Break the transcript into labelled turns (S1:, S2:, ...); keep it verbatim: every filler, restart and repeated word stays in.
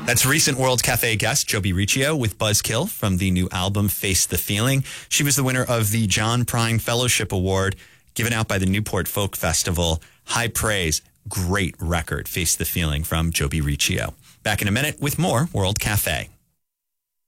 S1: That's recent World Cafe guest Joby Riccio with Buzzkill from the new album Face the Feeling. She was the winner of the John Prine Fellowship Award given out by the Newport Folk Festival. High praise. Great record, Face the Feeling from Joby Riccio. Back in a minute with more World Cafe.